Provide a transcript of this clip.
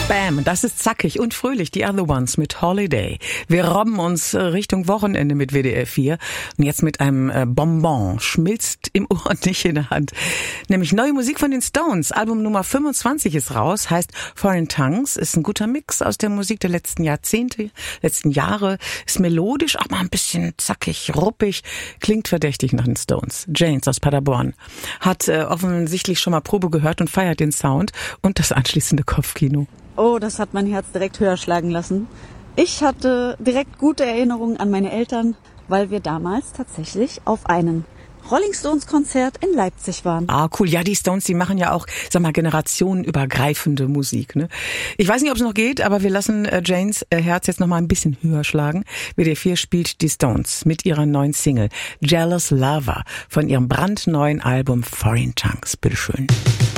Bam, das ist zackig und fröhlich, die Other Ones mit Holiday. Wir robben uns Richtung Wochenende mit WDR 4 und jetzt mit einem Bonbon, schmilzt im Ohr und nicht in der Hand. Nämlich neue Musik von den Stones, Album Nummer 25 ist raus, heißt Foreign Tongues, ist ein guter Mix aus der Musik der letzten Jahrzehnte, letzten Jahre, ist melodisch, auch mal ein bisschen zackig, ruppig, klingt verdächtig nach den Stones. Janes aus Paderborn hat offensichtlich schon mal Probe gehört und feiert den Sound und das anschließende Kopfkino. Oh, das hat mein Herz direkt höher schlagen lassen. Ich hatte direkt gute Erinnerungen an meine Eltern, weil wir damals tatsächlich auf einem Rolling Stones Konzert in Leipzig waren. Ah, cool. Ja, die Stones, die machen ja auch, sag mal, generationenübergreifende Musik, ne? Ich weiß nicht, ob es noch geht, aber wir lassen Janes Herz jetzt noch mal ein bisschen höher schlagen. WDR 4 spielt die Stones mit ihrer neuen Single Jealous Lover von ihrem brandneuen Album Foreign Tongues. Bitteschön.